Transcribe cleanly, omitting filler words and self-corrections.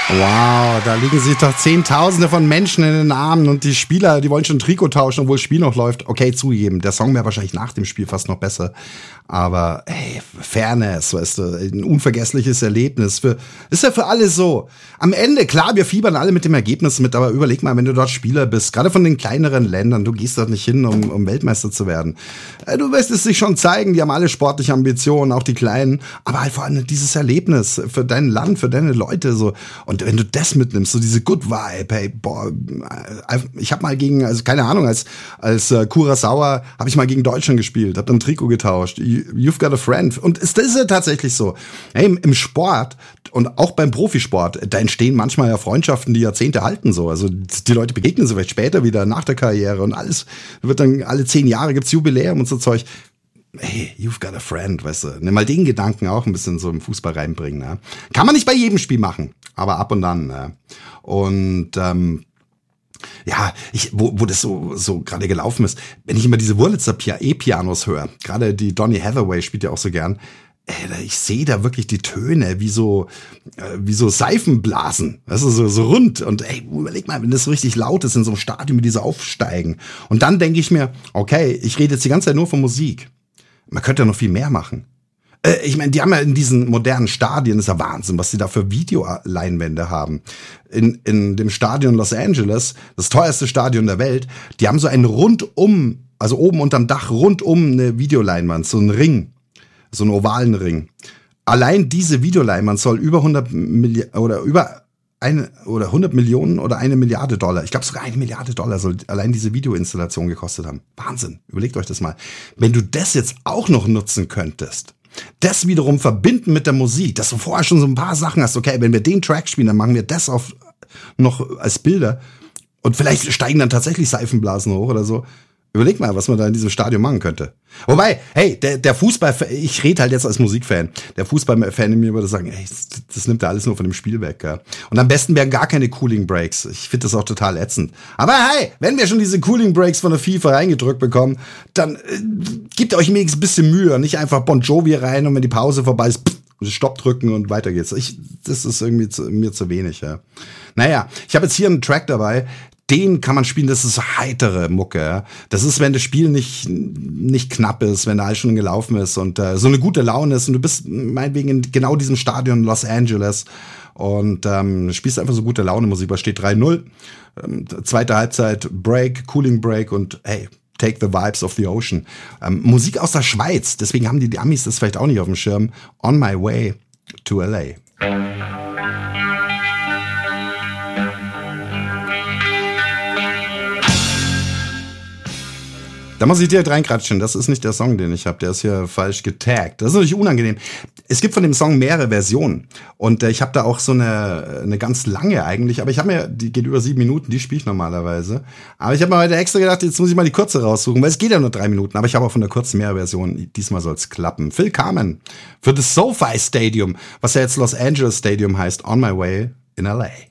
Wow, da liegen sich doch Zehntausende von Menschen in den Armen und die Spieler, die wollen schon ein Trikot tauschen, obwohl das Spiel noch läuft. Okay, zugegeben, der Song wäre wahrscheinlich nach dem Spiel fast noch besser. Aber ey, Fairness, weißt du, ein unvergessliches Erlebnis. Ist ja für alle so. Am Ende, klar, wir fiebern alle mit dem Ergebnis mit, aber überleg mal, wenn du dort Spieler bist, gerade von den kleineren Ländern, du gehst dort nicht hin, um Weltmeister zu werden. Du wirst es sich schon zeigen, die haben alle sportliche Ambitionen, auch die Kleinen, aber halt vor allem dieses Erlebnis für dein Land, für deine Leute so. Und wenn du das mitnimmst, so diese Good Vibe, hey, boah, ich habe mal gegen, also keine Ahnung, als Curaçao habe ich mal gegen Deutschland gespielt, hab dann ein Trikot getauscht. You've got a friend. Und das ist ja tatsächlich so. Hey, im Sport und auch beim Profisport, da entstehen manchmal ja Freundschaften, die Jahrzehnte halten so. Also die Leute begegnen sich vielleicht später wieder nach der Karriere und alles wird dann alle 10 Jahre gibt's Jubiläum und so Zeug. Hey, you've got a friend, weißt du. Nimm mal den Gedanken auch ein bisschen so im Fußball reinbringen. Ne? Kann man nicht bei jedem Spiel machen, aber ab und an. Ne? Und ja, wo das so gerade gelaufen ist, wenn ich immer diese Wurlitzer E-Pianos höre, gerade die Donny Hathaway spielt ja auch so gern, ich sehe da wirklich die Töne wie so Seifenblasen, weißt du, so rund. Und ey, überleg mal, wenn das so richtig laut ist in so einem Stadion, wie diese aufsteigen. Und dann denke ich mir, okay, ich rede jetzt die ganze Zeit nur von Musik. Man könnte ja noch viel mehr machen. Ich meine, die haben ja in diesen modernen Stadien, ist ja Wahnsinn, was die da für Videoleinwände haben. In dem Stadion Los Angeles, das teuerste Stadion der Welt, die haben so einen rundum, also oben unterm Dach rundum eine Videoleinwand, so einen Ring, so einen ovalen Ring. Allein diese Videoleinwand soll über 100 Millionen oder $1 Milliarde. Ich glaube sogar $1 Milliarde soll allein diese Videoinstallation gekostet haben. Wahnsinn. Überlegt euch das mal. Wenn du das jetzt auch noch nutzen könntest, das wiederum verbinden mit der Musik, dass du vorher schon so ein paar Sachen hast, okay, wenn wir den Track spielen, dann machen wir das noch als Bilder und vielleicht steigen dann tatsächlich Seifenblasen hoch oder so. Überleg mal, was man da in diesem Stadion machen könnte. Wobei, hey, der Fußball, ich rede halt jetzt als Musikfan, der Fußballfan in mir würde sagen, ey, das nimmt ja alles nur von dem Spiel weg. Ja. Und am besten wären gar keine Cooling Breaks. Ich finde das auch total ätzend. Aber hey, wenn wir schon diese Cooling Breaks von der FIFA reingedrückt bekommen, dann gebt euch wenigstens ein bisschen Mühe. Nicht einfach Bon Jovi rein und wenn die Pause vorbei ist, Stopp drücken und weiter geht's. Das ist irgendwie mir zu wenig. Ja. Naja, ich habe jetzt hier einen Track dabei, den kann man spielen, das ist so heitere Mucke. Ja. Das ist, wenn das Spiel nicht knapp ist, wenn da alles schon gelaufen ist und so eine gute Laune ist und du bist meinetwegen in genau diesem Stadion Los Angeles und spielst einfach so gute Laune Musik, was steht 3-0, zweite Halbzeit, Break, Cooling Break und hey, take the vibes of the ocean. Musik aus der Schweiz, deswegen haben die Amis das vielleicht auch nicht auf dem Schirm. On my way to LA. Da muss ich direkt reinkratschen, das ist nicht der Song, den ich habe, der ist hier falsch getaggt. Das ist natürlich unangenehm. Es gibt von dem Song mehrere Versionen und ich habe da auch so eine ganz lange eigentlich, aber ich habe mir, die geht über 7 Minuten, die spiele ich normalerweise. Aber ich habe mir heute extra gedacht, jetzt muss ich mal die kurze raussuchen, weil es geht ja nur 3 Minuten, aber ich habe auch von der kurzen mehrere Versionen, diesmal soll's klappen. Phil Carmen für das SoFi Stadium, was ja jetzt Los Angeles Stadium heißt, On My Way in LA.